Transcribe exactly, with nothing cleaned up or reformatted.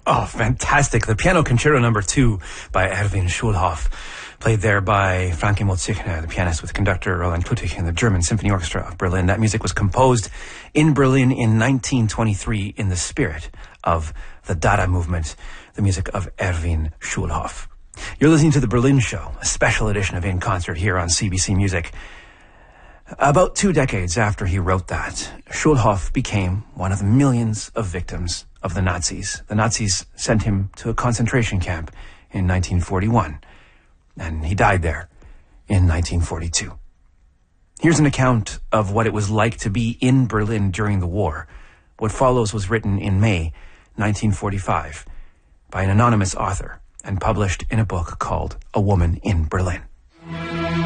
Oh, fantastic. The Piano Concerto Number Two by Erwin Schulhoff, played there by Frankie Motsichner, the pianist, with conductor Roland Klutig and the German Symphony Orchestra of Berlin. That music was composed in Berlin in nineteen twenty-three in the spirit of the Dada movement, the music of Erwin Schulhoff. You're listening to The Berlin Show, a special edition of In Concert here on C B C Music. About two decades after he wrote that, Schulhoff became one of the millions of victims of the Nazis. The Nazis sent him to a concentration camp in nineteen forty-one, and he died there in nineteen forty-two. Here's an account of what it was like to be in Berlin during the war. What follows was written in May nineteen forty-five by an anonymous author and published in a book called A Woman in Berlin.